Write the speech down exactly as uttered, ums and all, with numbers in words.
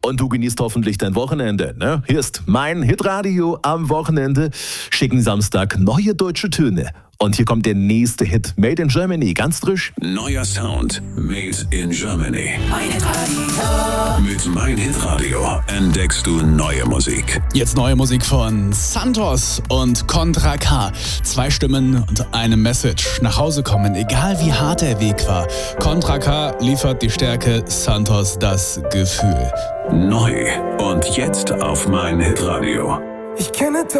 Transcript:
und du genießt hoffentlich dein Wochenende. Ne? Hier ist mein Hitradio am Wochenende. Schicken Samstag neue deutsche Töne. Und hier kommt der nächste Hit, Made in Germany, ganz frisch. Neuer Sound, Made in Germany. Mein Hitradio. Mit Mein Hitradio entdeckst du neue Musik. Jetzt neue Musik von Santos und Contra K. Zwei Stimmen und eine Message. Nach Hause kommen, egal wie hart der Weg war. Contra K liefert die Stärke, Santos das Gefühl. Neu und jetzt auf Mein Hitradio. Ich kenne